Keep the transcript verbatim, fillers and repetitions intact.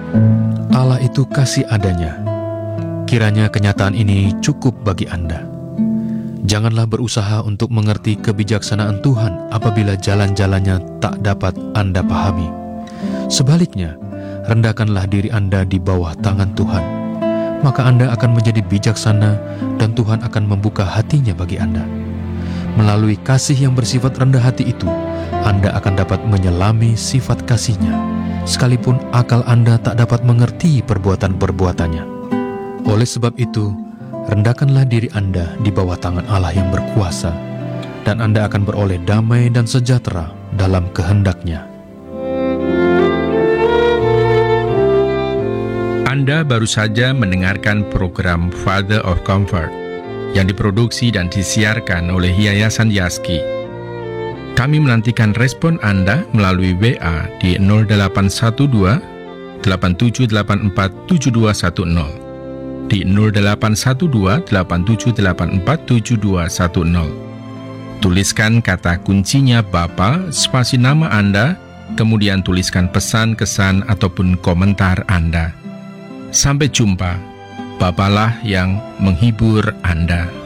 Allah itu kasih adanya. Kiranya kenyataan ini cukup bagi Anda. Janganlah berusaha untuk mengerti kebijaksanaan Tuhan apabila jalan-jalannya tak dapat Anda pahami. Sebaliknya, rendahkanlah diri Anda di bawah tangan Tuhan. Maka Anda akan menjadi bijaksana dan Tuhan akan membuka hatinya bagi Anda. Melalui kasih yang bersifat rendah hati itu, Anda akan dapat menyelami sifat kasih-Nya, sekalipun akal Anda tak dapat mengerti perbuatan-perbuatannya. Oleh sebab itu, rendahkanlah diri Anda di bawah tangan Allah yang berkuasa, dan Anda akan beroleh damai dan sejahtera dalam kehendak-Nya. Anda baru saja mendengarkan program Father of Comfort yang diproduksi dan disiarkan oleh Yayasan Yaski. Kami menantikan respon Anda melalui W A di nol delapan satu dua, delapan tujuh delapan empat, tujuh dua satu nol, di nol delapan satu dua, delapan tujuh delapan empat, tujuh dua satu nol. Tuliskan kata kuncinya Bapa, spasi nama Anda, kemudian tuliskan pesan, kesan, ataupun komentar Anda. Sampai jumpa, Bapalah yang menghibur Anda.